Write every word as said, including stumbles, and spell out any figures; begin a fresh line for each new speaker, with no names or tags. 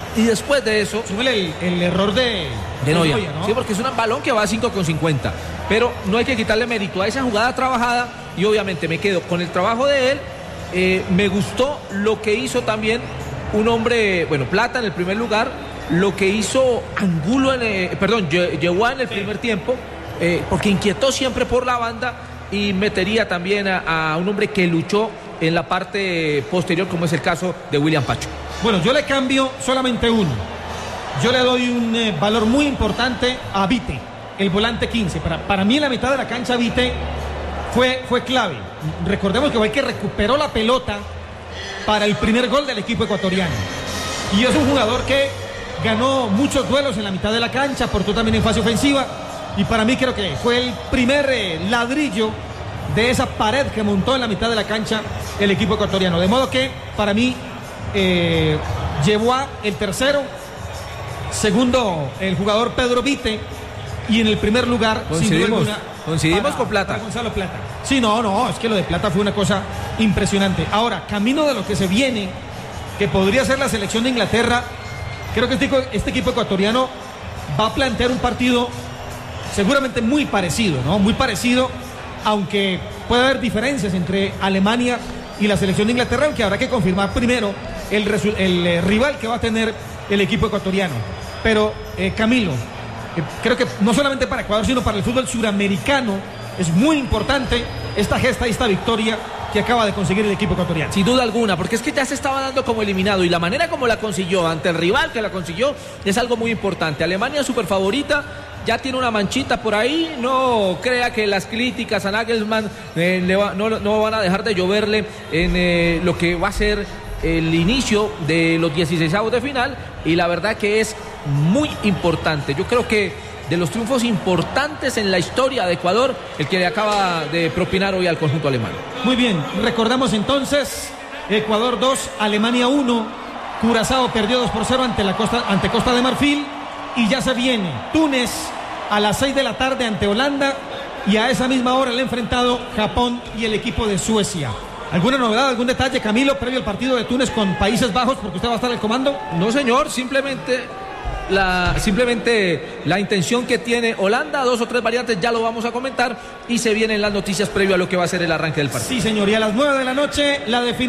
Y después de eso...
Súbele el, el error de,
de Noya,
¿no?
Sí, porque es un balón que va a cinco con cincuenta. Pero no hay que quitarle mérito a esa jugada trabajada. Y obviamente me quedo con el trabajo de él. Eh, me gustó lo que hizo también un hombre, bueno, Plata en el primer lugar. Lo que hizo Angulo, en, eh, perdón, Yeguá en el primer tiempo. Eh, porque inquietó siempre por la banda. Y metería también a, a un hombre que luchó en la parte posterior, como es el caso de William Pacho.
Bueno, yo le cambio solamente uno. Yo le doy un eh, valor muy importante a Vite, el volante quince. Para, para mí en la mitad de la cancha Vite fue, fue clave. Recordemos que fue el que recuperó la pelota para el primer gol del equipo ecuatoriano. Y es un jugador que ganó muchos duelos en la mitad de la cancha, aportó también en fase ofensiva. Y para mí creo que fue el primer eh, ladrillo de esa pared que montó en la mitad de la cancha el equipo ecuatoriano. De modo que para mí eh, llevó a el tercero, segundo el jugador Pedro Vite, y en el primer lugar
coincidimos,
sin
coincidimos
para,
con Plata.
para Gonzalo Plata. Sí, no, no, es que lo de Plata fue una cosa impresionante. Ahora, camino de lo que se viene, que podría ser la selección de Inglaterra, creo que este, este equipo ecuatoriano va a plantear un partido seguramente muy parecido, ¿no? Muy parecido, aunque puede haber diferencias entre Alemania y la selección de Inglaterra, aunque habrá que confirmar primero el, el eh, rival que va a tener el equipo ecuatoriano. Pero, eh, Camilo, eh, creo que no solamente para Ecuador, sino para el fútbol suramericano, es muy importante esta gesta y esta victoria que acaba de conseguir el equipo ecuatoriano.
Sin duda alguna, porque es que ya se estaba dando como eliminado, y la manera como la consiguió ante el rival que la consiguió es algo muy importante. Alemania súper favorita, ya tiene una manchita por ahí. No crea que las críticas a Nagelsmann eh, le va, no, no van a dejar de lloverle en eh, lo que va a ser el inicio de los dieciseisavos de final, y la verdad que es muy importante. Yo creo que de los triunfos importantes en la historia de Ecuador, el que le acaba de propinar hoy al conjunto alemán.
Muy bien, recordamos entonces: Ecuador dos, Alemania uno, Curazao perdió dos por cero ante, la Costa, ante Costa de Marfil, y ya se viene Túnez a las seis de la tarde ante Holanda, y a esa misma hora el enfrentado Japón y el equipo de Suecia. ¿Alguna novedad, algún detalle, Camilo, previo al partido de Túnez con Países Bajos, porque usted va a estar al comando?
No, señor, simplemente la, simplemente la intención que tiene Holanda, dos o tres variantes, ya lo vamos a comentar, y se vienen las noticias previo a lo que va a ser el arranque del partido.
Sí, señor, y a las nueve de la noche la definición.